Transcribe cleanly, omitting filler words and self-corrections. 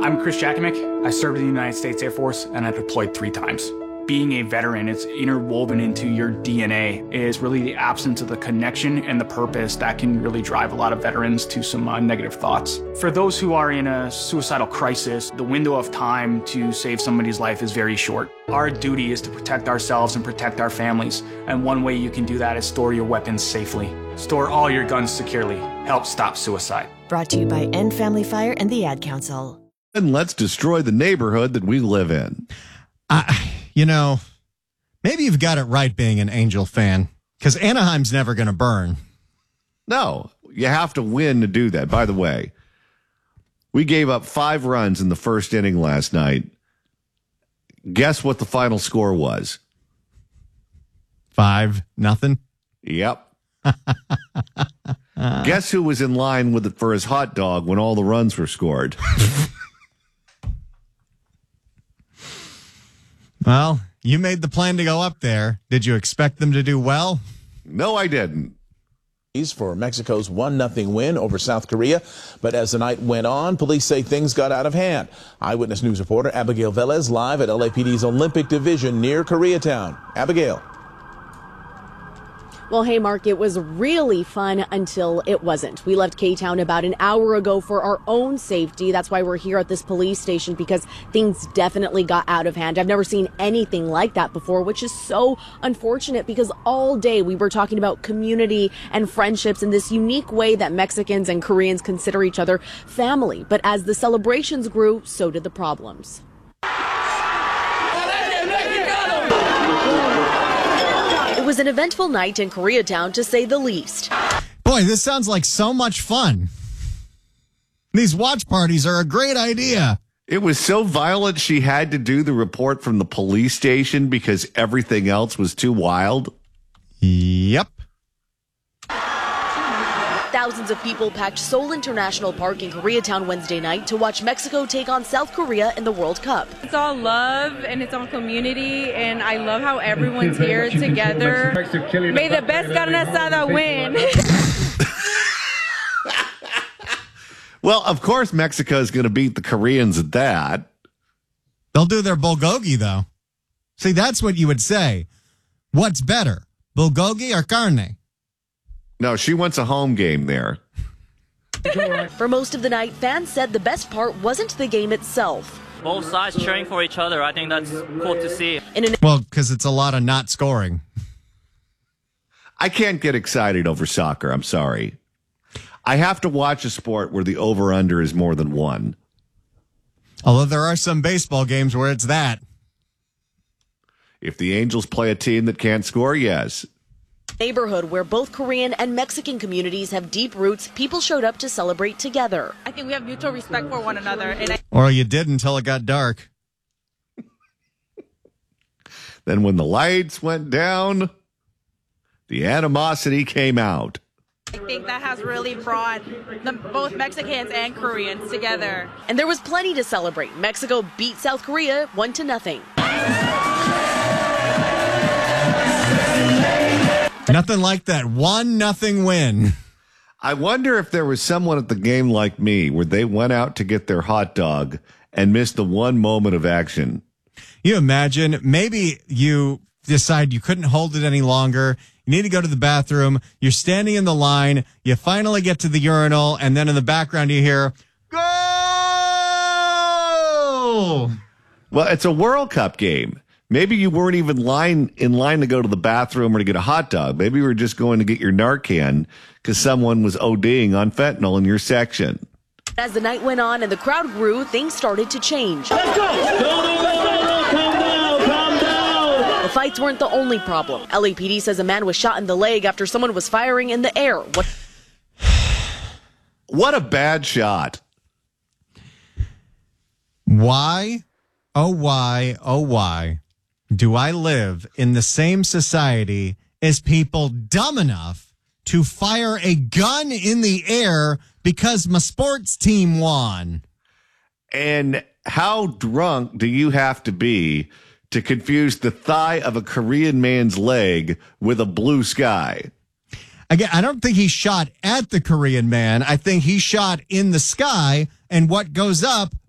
I'm Chris Jakimick. I served in the United States Air Force and I deployed 3 times. Being a veteran, it's interwoven into your DNA, is really the absence of the connection and the purpose that can really drive a lot of veterans to some negative thoughts. For those who are in a suicidal crisis, the window of time to save somebody's life is very short. Our duty is to protect ourselves and protect our families, and one way you can do that is store your weapons safely. Store all your guns securely. Help stop suicide. Brought to you by End Family Fire and the Ad Council. And let's destroy the neighborhood that we live in. Maybe you've got it right being an Angel fan, because Anaheim's never going to burn. No, you have to win to do that. By the way, we gave up 5 runs in the first inning last night. Guess what the final score was? 5-0. Yep. Guess who was in line with it for his hot dog when all the runs were scored? Well, you made the plan to go up there. Did you expect them to do well? No, I didn't. For Mexico's 1-0 win over South Korea. But as the night went on, police say things got out of hand. Eyewitness News reporter Abigail Velez live at LAPD's Olympic Division near Koreatown. Abigail. Well, hey, Mark, it was really fun until it wasn't. We left K-Town about an hour ago for our own safety. That's why we're here at this police station, because things definitely got out of hand. I've never seen anything like that before, which is so unfortunate, because all day we were talking about community and friendships in this unique way that Mexicans and Koreans consider each other family. But as the celebrations grew, so did the problems. It was an eventful night in Koreatown, to say the least. Boy, this sounds like so much fun. These watch parties are a great idea. It was so violent she had to do the report from the police station because everything else was too wild. Yep. Thousands of people packed Seoul International Park in Koreatown Wednesday night to watch Mexico take on South Korea in the World Cup. It's all love and it's all community, and I love how everyone's here together. May the best carne asada win. Well, of course Mexico is going to beat the Koreans at that. They'll do their bulgogi, though. See, that's what you would say. What's better, bulgogi or carne? No, she wants a home game there. For most of the night, fans said the best part wasn't the game itself. Both sides cheering for each other. I think that's cool to see. Well, because it's a lot of not scoring. I can't get excited over soccer. I'm sorry. I have to watch a sport where the over-under is more than 1. Although there are some baseball games where it's that. If the Angels play a team that can't score, yes. Neighborhood where both Korean and Mexican communities have deep roots, people showed up to celebrate together. I think we have mutual respect for one another. Or you did until it got dark. Then when the lights went down, the animosity came out. I think that has really brought both Mexicans and Koreans together. And there was plenty to celebrate. Mexico beat South Korea 1-0. Nothing like that 1-0 win. I wonder if there was someone at the game like me where they went out to get their hot dog and missed the one moment of action. You imagine, maybe you decide you couldn't hold it any longer. You need to go to the bathroom. You're standing in the line. You finally get to the urinal. And then in the background, you hear, "Goal!" Well, it's a World Cup game. Maybe you weren't even in line to go to the bathroom or to get a hot dog. Maybe you were just going to get your Narcan because someone was ODing on fentanyl in your section. As the night went on and the crowd grew, things started to change. Let's go! Calm down! The fights weren't the only problem. LAPD says a man was shot in the leg after someone was firing in the air. What a bad shot. Why, oh why do I live in the same society as people dumb enough to fire a gun in the air because my sports team won? And how drunk do you have to be to confuse the thigh of a Korean man's leg with a blue sky? Again, I don't think he shot at the Korean man. I think he shot in the sky, and what goes up